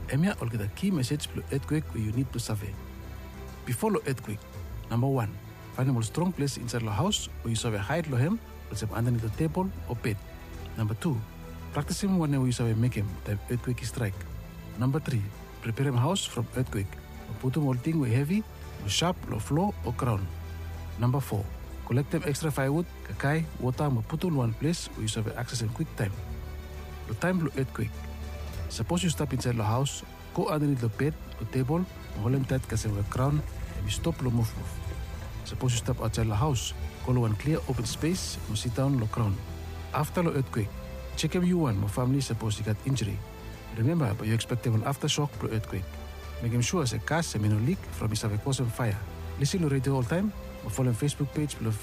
Emia will get a key message for earthquake where you need to survey. Before the earthquake, number 1, find a strong place inside the house where you survey hide lohem, or underneath the table or bed. Number 2, practice him whenever you survey make him the earthquake strike. Number 3, prepare him house from earthquake. Put him all thing with heavy, or sharp, or floor or ground. Number 4, collect them extra firewood, kakai, water, and put in one place where you survey access in quick time. The time of earthquake. Suppose you step inside the house, go underneath the bed or table, and hold him tight because the ground, and you stop the move. Suppose you step outside the house, go to one clear open space, and sit down on the ground. After the earthquake, check if you and my family suppose you got injury. Remember, but you expect an aftershock for earthquake. Make him sure as a gas and no leak from his cause fire. Listen to radio all time or follow on Facebook page below